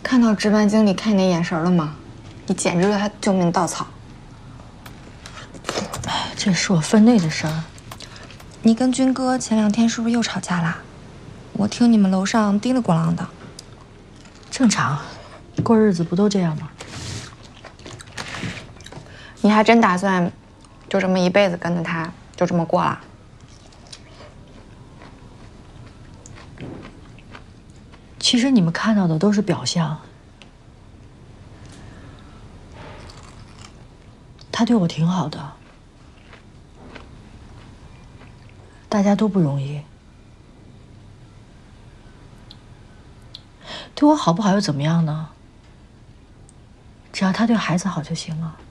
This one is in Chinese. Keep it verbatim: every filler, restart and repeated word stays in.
看到值班经理看你那眼神了吗？你简直是他救命稻草。 哎，这是我分内的事儿。 你跟军哥前两天是不是又吵架啦？我听你们楼上叮里咣啷的。 正常，过日子不都这样吗？ 你还真打算就这么一辈子跟着他，就这么过了？ 其实你们看到的都是表象。他对我挺好的，大家都不容易。对我好不好又怎么样呢？只要他对孩子好就行了。